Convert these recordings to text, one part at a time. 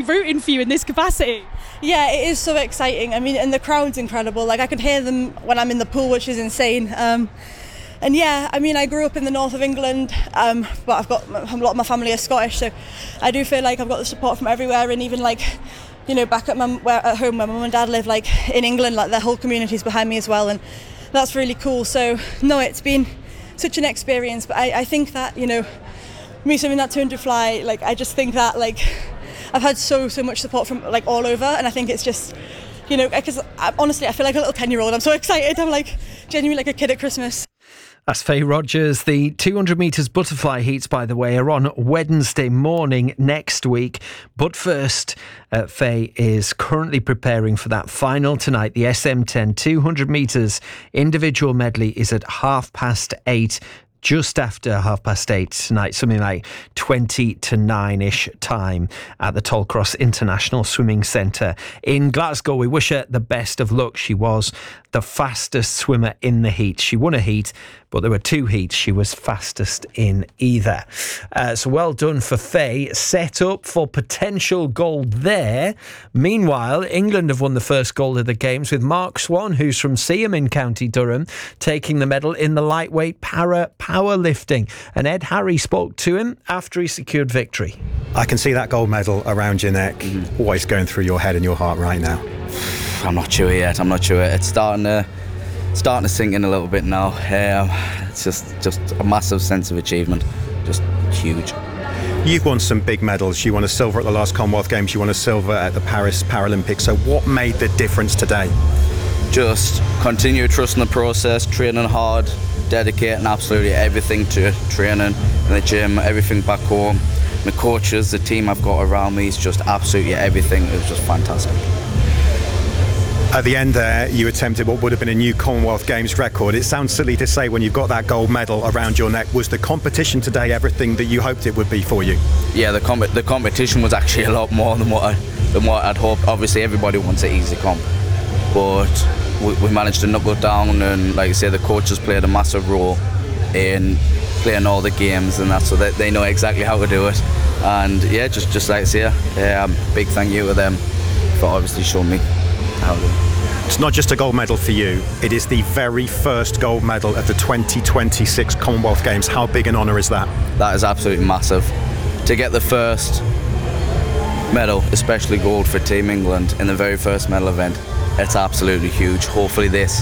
rooting for you in this capacity. Yeah, it is so exciting. I mean, and the crowd's incredible. Like, I can hear them when I'm in the pool, which is insane. And yeah, I mean, I grew up in the north of England, but I've got a lot of my family are Scottish, so I do feel like I've got the support from everywhere. And even like, you know, back at home where my mum and dad live, like in England, like their whole community's behind me as well, and that's really cool. So no, it's been such an experience. But I think that, you know, me swimming that 200 fly, like I just think that like I've had so much support from like all over, and I think it's just, you know, because honestly I feel like a little 10-year-old. I'm so excited. I'm like genuinely like a kid at Christmas. That's Faye Rogers. The 200 metres butterfly heats, by the way, are on Wednesday morning next week. But first, Faye is currently preparing for that final tonight. The SM10 200 metres individual medley is at 8:30. Just after 8:30 tonight, something like 20 to 9-ish time at the Tollcross International Swimming Centre in Glasgow. We wish her the best of luck. She was the fastest swimmer in the heat. She won a heat, but there were 2 heats. She was fastest in either. So well done for Faye. Set up for potential gold there. Meanwhile, England have won the first gold of the Games with Mark Swan, who's from Seaham in County Durham, taking the medal in the lightweight powerlifting. And Ed Harry spoke to him after he secured victory. I can see that gold medal around your neck, always going through your head and your heart right now. I'm not sure yet. It's starting to sink in a little bit now. It's just a massive sense of achievement, just huge. You've won some big medals. You won a silver at the last Commonwealth Games. You won a silver at the Paris Paralympics. So what made the difference today? Just continue trusting the process, training hard, dedicating absolutely everything to training in the gym, everything back home. The coaches, the team I've got around me, is just absolutely everything. It was just fantastic. At the end there, you attempted what would have been a new Commonwealth Games record. It sounds silly to say when you've got that gold medal around your neck. Was the competition today everything that you hoped it would be for you? Yeah, the competition was actually a lot more than what I'd hoped. Obviously, everybody wants an easy comp, but we managed to knuckle down, and like I say, the coaches played a massive role in playing all the games, and that's so that they know exactly how to do it. And yeah, just like I say, big thank you to them for obviously showing me how to do it. It's not just a gold medal for you, it is the very first gold medal at the 2026 Commonwealth Games. How big an honour is that? That is absolutely massive. To get the first medal, especially gold for Team England in the very first medal event, it's absolutely huge. Hopefully this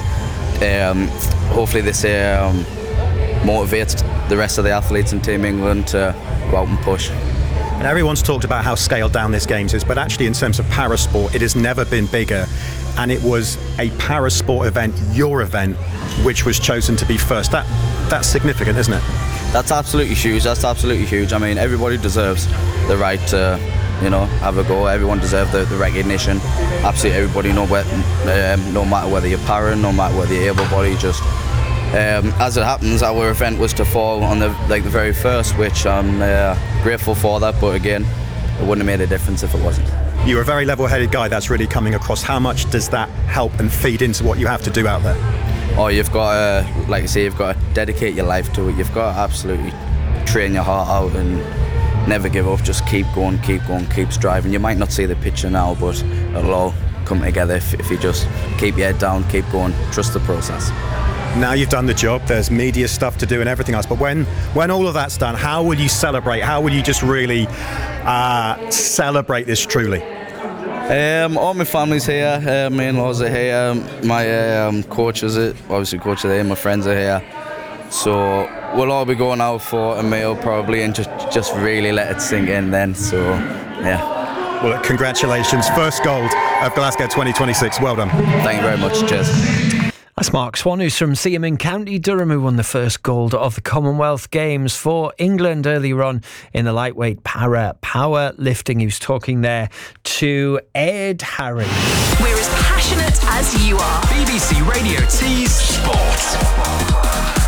motivates the rest of the athletes in Team England to go out and push. And everyone's talked about how scaled down this Games is, but actually in terms of parasport, it has never been bigger. And it was a parasport event, your event, which was chosen to be first. That's significant, isn't it? That's absolutely huge. I mean, everybody deserves the right to, have a go. Everyone deserves the recognition. Absolutely everybody, no matter whether you're para, no matter whether you're able-bodied, just as it happens, our event was to fall on the very first, which I'm grateful for that. But again, it wouldn't have made a difference if it wasn't. You're a very level-headed guy. That's really coming across. How much does that help and feed into what you have to do out there? Oh, you've got to, like I say, you've got to dedicate your life to it. You've got to absolutely train your heart out and never give up. Just keep going, keep striving. You might not see the picture now, but it'll all come together if you just keep your head down, keep going, trust the process. Now you've done the job, there's media stuff to do and everything else, but when all of that's done, how will you celebrate? How will you just really celebrate this truly? All my family's here, my in-laws are here, my coach is obviously coach are here, my friends are here, so we'll all be going out for a meal probably and just really let it sink in then, so yeah. Well, congratulations, first gold of Glasgow 2026, well done. Thank you very much, cheers. That's Mark Swan, who's from Seaham in County Durham, who won the first gold of the Commonwealth Games for England earlier on in the lightweight powerlifting. He was talking there to Ed Harry. We're as passionate as you are. BBC Radio T's Sport.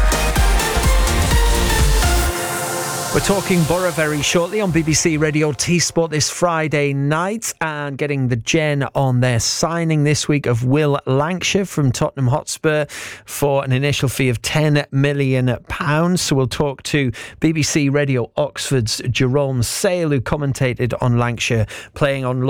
We're talking Borough very shortly on BBC Radio T Sport this Friday night, and getting the Gen on their signing this week of Will Lancashire from Tottenham Hotspur for an initial fee of £10 million. So we'll talk to BBC Radio Oxford's Jerome Sale, who commentated on Lancashire playing on